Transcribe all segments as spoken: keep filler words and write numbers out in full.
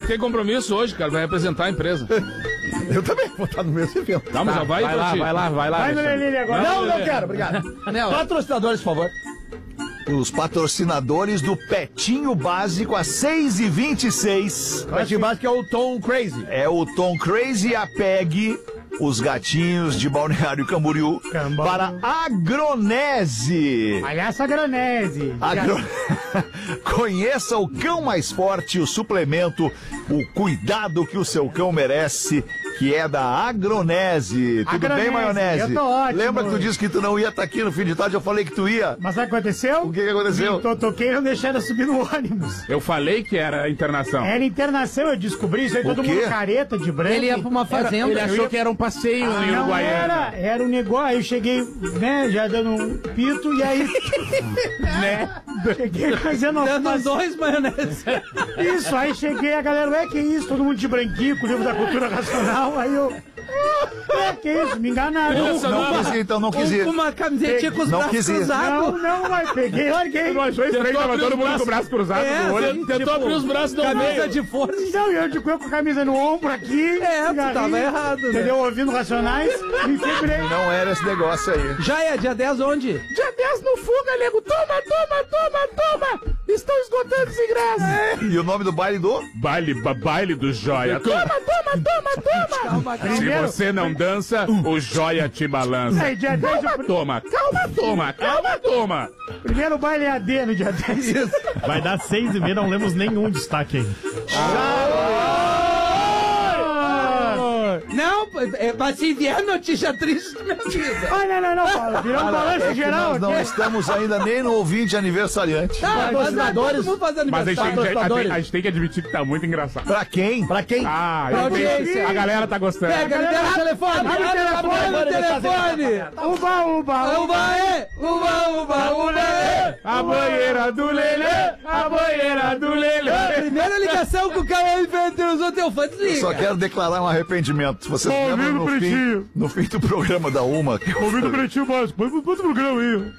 tem compromisso hoje, cara, vai representar a empresa. Eu também vou estar no mesmo evento. Tá, mas já vai, vai lá, vai lá, vai lá. Vai no Lelê agora. Não, não quero, obrigado. Anel. Patrocinadores, por favor. Os patrocinadores do Petinho Básico às seis e vinte e seis. O Petinho Básico é o Tom Crazy. É o Tom Crazy e a Peg, os gatinhos de Balneário Camboriú, Camboriú. para Agronese. Palhaça Granese. Agro... Conheça o Cão Mais Forte, o suplemento, o cuidado que o seu cão merece, que é da Agronese. Tudo Agronese, bem, Maionese? eu tô ótimo. Lembra que tu disse que tu não ia estar aqui no fim de tarde? Eu falei que tu ia. Mas sabe o que aconteceu? O que que aconteceu? O Totoqueiro não deixou ela subir no ônibus. Eu falei que era internação. Era internação, eu descobri isso aí, O todo quê? mundo careta de branco. Ele ia pra uma fazenda. Ele achou que era um passeio em Não Uruguaiana. era, era um negócio, aí eu cheguei, né, já dando um pito, e aí, Né? cheguei fazendo uma Dando dois maionese. Isso, aí cheguei, a galera, ué, que isso, todo mundo de branquinho, com o livro da cultura racional, aí eu, ué, que isso, me enganaram. Nossa, Não quis ir, então não quis ir. Com uma camisetinha com os Não braços quis ir. Não, cruzados. não, mas peguei, larguei. Tu achou estranho, Tentou tava abrir todo os mundo com o braços. braço cruzado É, no olho. assim, Tentou tipo, abrir os braços do camisa meio. de força. Não, eu de com a camisa no ombro aqui. É, tu cigarrinho, tava errado, né? Entendeu? Ouvindo Racionais, me quebrei. Não era esse negócio aí. Já é, dia dez onde? Dia dez no Fuga, nego. Toma, toma, toma, toma. Estão esgotando os ingressos. E o nome do baile do? Baile, ba- baile do Joia. Toma, toma, toma, toma. Calma, calma. Se Primeiro- você não dança, o Joia te balança. Aí, dia dez, Calma, o- toma. Calma, toma. Calma, toma. primeiro baile é A D no dia dez. Vai dar seis e meia, não lemos nenhum destaque aí. Não, é, mas se vier notícia triste, me avisa. Ah, não, não, não, Paulo. Virou um balanço É que geral nós não aqui. estamos ainda nem no ouvinte aniversariante. Tá, mas tá todo mundo fazendo Mas a gente, tem, aniversário. a, gente, a gente tem que admitir que tá muito engraçado. Pra quem? Pra quem? Ah, Pra eu tenho- audiência. a galera tá gostando. Pega, libera o telefone. abre o Abre telefone, o telefone. Uba, uba, Uba, é. Uba, uba, uba, é. A banheira do Lelê, a banheira do Lelê. Primeira ligação que o cara inventou, os outros fãs desliga. Só quero declarar um arrependimento. Vocês Ouvindo lembram no fim, Pretinho. no fim do programa da Uma? Que eu Ouvindo o Pretinho Básico. Põe pro programa aí.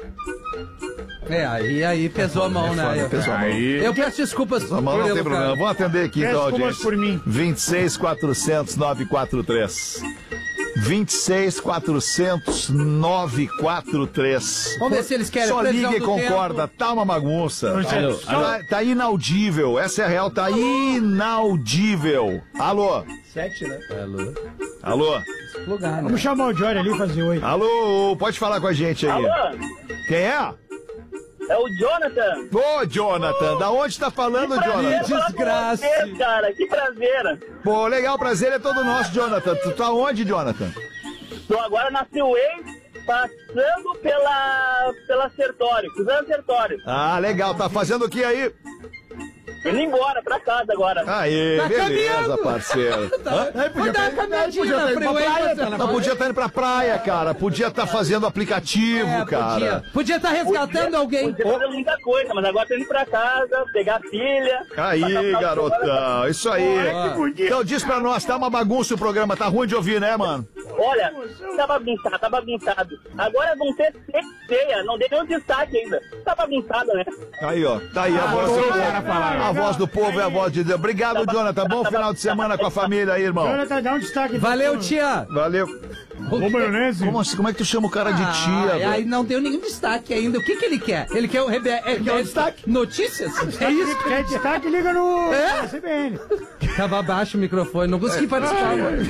É, aí, aí pesou a mão, né? Pessoal, Aí, Eu peço desculpas Mas não tem problema. Vamos atender aqui então, Peço audiência. por mim. vinte e seis, quatrocentos, novecentos e quarenta e três. vinte e seis, quatrocentos, novecentos e quarenta e três. Vamos ver se eles querem Só previsão liga e do concorda, tempo. tá uma bagunça. Alô, Tá, tá inaudível, essa é a real, tá inaudível. Alô? Sete, né? Alô? Alô? Lugar, né? Vamos chamar o Jory ali e fazer oito. Alô, pode falar com a gente aí. Alô, Quem é? é o Jonathan. Ô, Jonathan, da onde tá falando, Prazer Jonathan? falar com desgraça. você, cara, que prazer. Pô, legal, prazer é todo nosso, Jonathan. Tu tá onde, Jonathan? Tô agora na Freeway, passando pela, pela Sertório, cruzando Sertório. Ah, legal, tá fazendo o que aí? Indo embora pra casa agora. Aê, Tá beleza, caminhando. parceiro. Tá. Vou dar uma caminhadinha Podia na estar indo pra freeway. praia, você- Não, podia estar indo pra praia, cara. Podia estar fazendo aplicativo, É, cara. podia. Podia estar resgatando alguém. Podia fazer muita coisa, mas agora tô indo pra casa, pegar a filha. passar Aí, o final de semana. garotão, isso aí. Então diz pra nós, tá uma bagunça o programa, tá ruim de ouvir, né, mano? Olha, tá bagunçado, tá bagunçado. Agora vão ter seis ceia, não dei nenhum destaque ainda. Tá bagunçado, né? Aí, ó, tá aí a voz do povo. A voz do povo é a voz de Deus. Obrigado, Jonathan. Bom final de semana com a família aí, irmão. Jonathan, dá um destaque. Valeu, tia. Valeu. Ô, maionese. Como, assim, como é que tu chama o cara de Ah, tia, velho? aí não deu nenhum destaque ainda. O que que ele quer? Ele quer o rebe... é, quer um é- destaque? Notícias? É isso? Quer destaque, liga no É? C B N. Tava abaixo o microfone, não É. consegui participar. mano.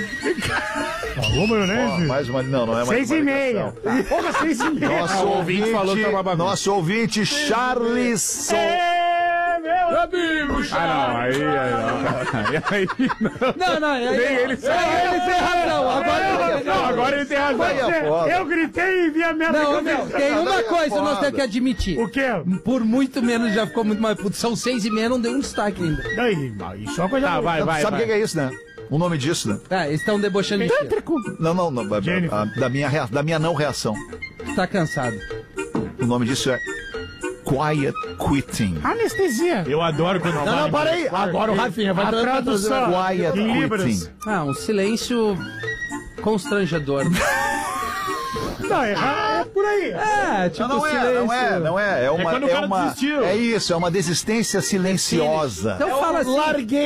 Ô, Ó, maionese. mais uma, não, não é mais Seis uma e meia. ligação. Porra, seis e meia. Nosso Ah, o ouvinte ouvinte, falou que tava bagunça. nosso ouvinte Charlisson. É, meu amigo, Ah, não, aí, aí, não. Aí, não. Não, não, aí, Nem ele sabe. aí ele tem razão. Agora Não, agora ele tem razão. Aí é foda. Eu gritei e vi a merda que Não, eu não, fiz. tem uma Aí é coisa que nós foda. temos que admitir. O quê? Por muito menos já ficou muito mais puto. São seis e meia, não deu um destaque ainda. Daí, isso é uma coisa Tá, boa. vai, vai, Sabe o vai. que é isso, né? O nome disso, né? Ah, eles estão debochando de ti. Não, não, não. a- Jennifer. a- da, minha, rea- da minha não reação. Tá cansado. O nome disso é Quiet Quitting. Anestesia. Eu adoro quando... Não, não, para aí. Agora o Rafinha vai A trazer- tradução. Quiet Em Libras. Quitting. Ah, um silêncio constrangedor. Não, é, é por aí. É, tipo Não, não é, silêncio. não é, não é. É uma, quando o é cara uma, desistiu. é isso, é uma desistência silenciosa. Então fala assim. Larguei.